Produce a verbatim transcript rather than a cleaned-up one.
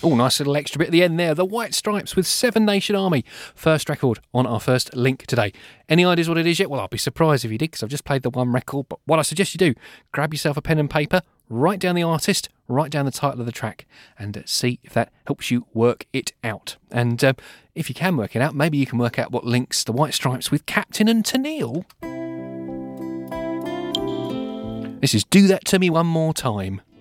Oh, nice little extra bit at the end there. The White Stripes with Seven Nation Army. First record on our first link today. Any ideas what it is yet? Well, I'll be surprised if you did, because I've just played the one record. But what I suggest you do, grab yourself a pen and paper, write down the artist, write down the title of the track, and uh, see if that helps you work it out. And uh, if you can work it out, maybe you can work out what links the White Stripes with Captain and Tennille. This is Do That To Me One More Time.